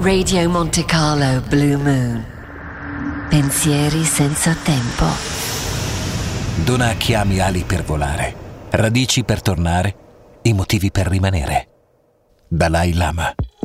Radio Monte Carlo Blue Moon. Pensieri senza tempo. Dona a chi ami ali per volare, radici per tornare, i motivi per rimanere. Dalai Lama.